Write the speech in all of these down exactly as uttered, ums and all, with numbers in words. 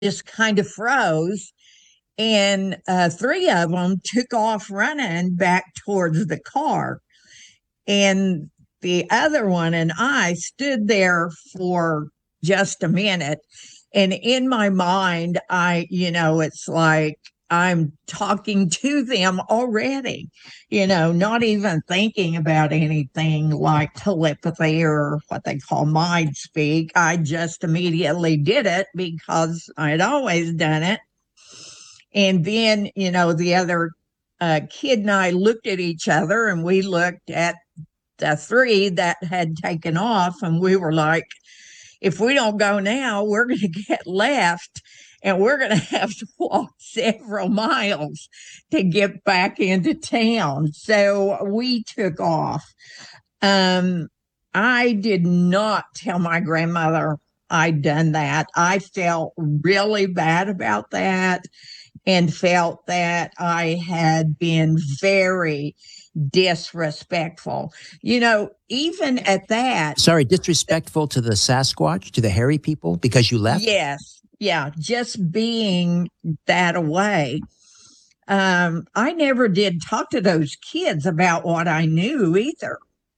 just kind of froze. And uh, three of them took off running back towards the car. And the other one and I stood there for just a minute. And in my mind, I, you know, it's like I'm talking to them already, you know, not even thinking about anything like telepathy or what they call mind speak. I just immediately did it because I'd always done it. And then, you know, the other uh, kid and I looked at each other and we looked at the three that had taken off, and we were like, if we don't go now, we're going to get left and we're going to have to walk several miles to get back into town. So we took off. Um, I did not tell my grandmother I'd done that. I felt really bad about that and felt that I had been very disrespectful. You know, even at that. Sorry, disrespectful to the Sasquatch, to the hairy people, because you left? Yes. Yeah. Just being that away. Um, I never did talk to those kids about what I knew either.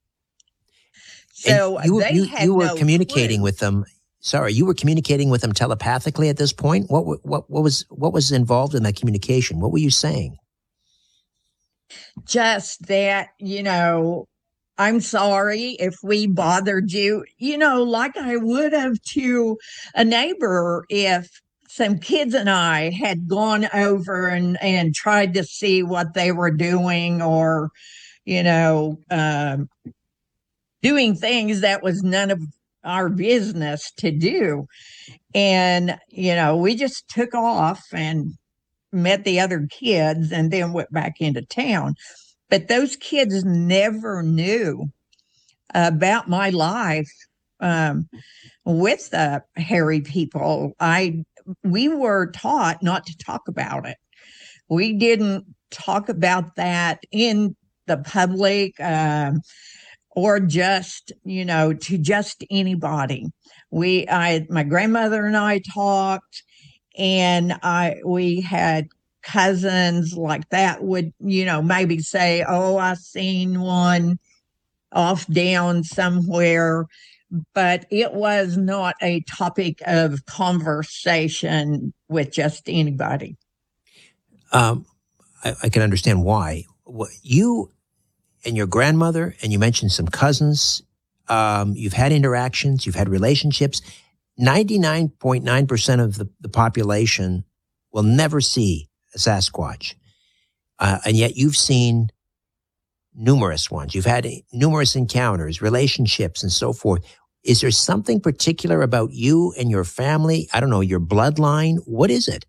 So and you, they you, had you were no communicating clue. with them. Sorry, you were communicating with them telepathically at this point. What, what, what was, what was involved in that communication? What were you saying? Just that, you know, I'm sorry if we bothered you, you know, like I would have to a neighbor if some kids and I had gone over and, and tried to see what they were doing, or, you know, um, doing things that was none of our business to do. And, you know, we just took off and met the other kids and then went back into town. But those kids never knew about my life um, with the hairy people. I we were taught not to talk about it. We didn't talk about that in the public, um, or just, you know, to just anybody. We, I, my grandmother and I talked, and I, we had cousins like that would, you know, maybe say, "Oh, I seen one off down somewhere," but it was not a topic of conversation with just anybody. Um, I, I can understand why. What, you and your grandmother, and you mentioned some cousins, um, you've had interactions, you've had relationships. ninety-nine point nine percent of the, the population will never see a Sasquatch. Uh, and yet you've seen numerous ones. You've had numerous encounters, relationships, and so forth. Is there something particular about you and your family? I don't know, your bloodline? What is it?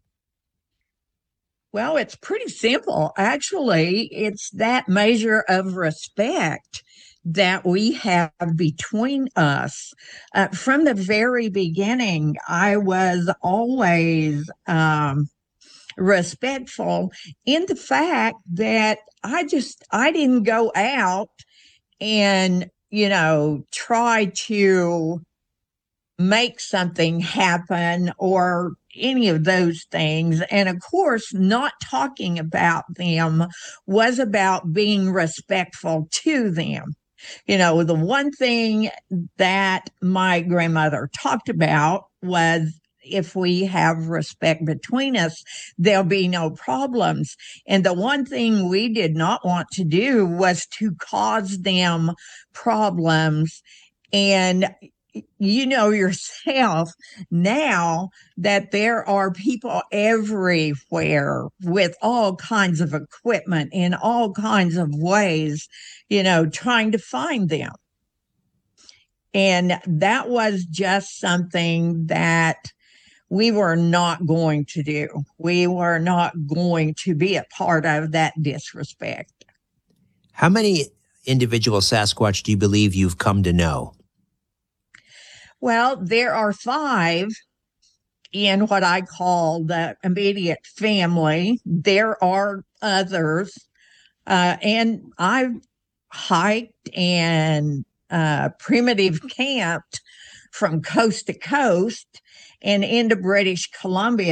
Well, it's pretty simple. Actually, it's that measure of respect that we have between us. Uh, from the very beginning, I was always um, respectful in the fact that I just, I didn't go out and, you know, try to make something happen or any of those things. And of course, not talking about them was about being respectful to them. You know, the one thing that my grandmother talked about was, if we have respect between us, there'll be no problems. And the one thing we did not want to do was to cause them problems. And you know yourself now that there are people everywhere with all kinds of equipment in all kinds of ways, you know, trying to find them. And that was just something that we were not going to do. We were not going to be a part of that disrespect. How many individual Sasquatch do you believe you've come to know? Well, there are five in what I call the immediate family. There are others, uh, and I've hiked and uh, primitive camped from coast to coast and into British Columbia.